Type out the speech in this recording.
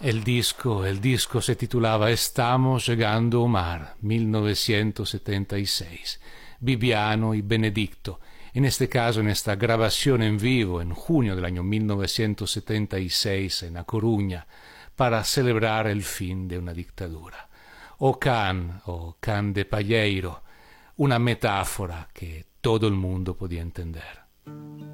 El disco se titulaba Estamos llegando a Omar, 1976. Viviano y Benedicto, en este caso en esta grabación en vivo en junio del año 1976 en A Coruña, para celebrar el fin de una dictadura. O Can de Palleiro, una metáfora que todo el mundo podía entender.